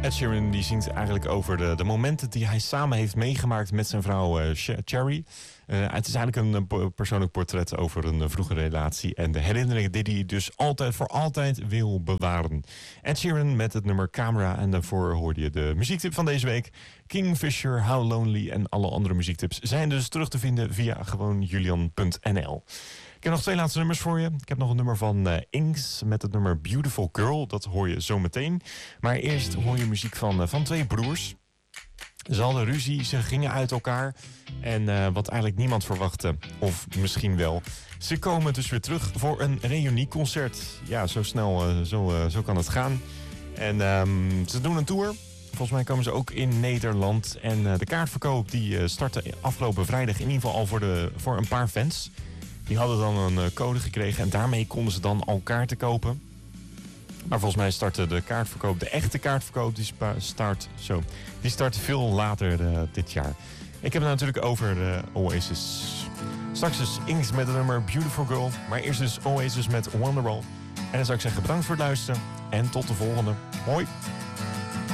Ed Sheeran die zingt eigenlijk over de momenten die hij samen heeft meegemaakt met zijn vrouw Cherry. Het is eigenlijk een persoonlijk portret over een vroegere relatie en de herinneringen die hij dus altijd voor altijd wil bewaren. Ed Sheeran met het nummer Camera en daarvoor hoorde je de muziektip van deze week. Kingfisher, How Lonely en alle andere muziektips zijn dus terug te vinden via gewoonjulian.nl. Ik heb nog 2 laatste nummers voor je. Ik heb nog een nummer van Inks met het nummer Beautiful Girl. Dat hoor je zo meteen. Maar eerst hoor je muziek van 2 broers. Ze hadden ruzie, ze gingen uit elkaar. En wat eigenlijk niemand verwachtte, of misschien wel. Ze komen dus weer terug voor een reunieconcert. Ja, zo snel, zo kan het gaan. En ze doen een tour. Volgens mij komen ze ook in Nederland. En de kaartverkoop die startte afgelopen vrijdag in ieder geval al voor een paar fans. Die hadden dan een code gekregen en daarmee konden ze dan al kaarten kopen. Maar volgens mij startte de kaartverkoop, de echte kaartverkoop, die start veel later dit jaar. Ik heb het natuurlijk over Oasis. Straks dus Inks met het nummer Beautiful Girl, maar eerst dus Oasis met Wonderwall. En dan zou ik zeggen bedankt voor het luisteren en tot de volgende. Hoi!